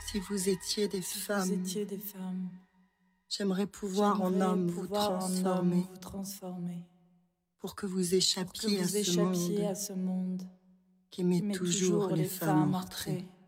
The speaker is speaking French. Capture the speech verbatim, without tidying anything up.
Si vous étiez des Si femmes, vous étiez des femmes, j'aimerais pouvoir en j'aimerais homme vous pouvoir en homme transformer vous transformer pour que vous pour que échappiez à vous ce échappiez monde à ce monde qui qui met met toujours les femmes en retrait. retrait.